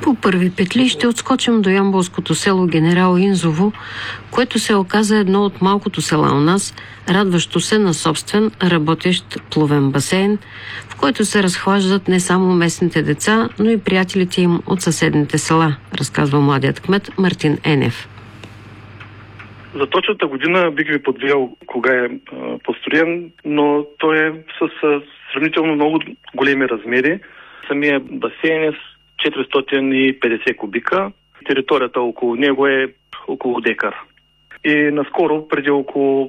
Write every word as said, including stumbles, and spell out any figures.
По първи петли ще отскочим до ямболското село Генерал Инзово, което се оказа едно от малкото села у нас, радващо се на собствен работещ плувен басейн, в който се разхлаждат не само местните деца, но и приятелите им от съседните села, разказва младият кмет Мартин Енев. За точната година бих ви подвел кога е а, построен, но той е с а, сравнително много големи размери. Самия басейн е с четиристотин и петдесет кубика. Територията около него е около декар. И наскоро, преди около